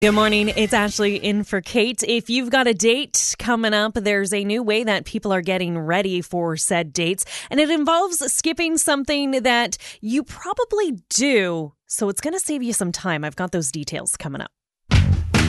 Good morning. It's Ashley in for Kate. If you've got a date coming up, there's a new way that people are getting ready for said dates, and it involves skipping something that you probably do. So it's going to save you some time. I've got those details coming up.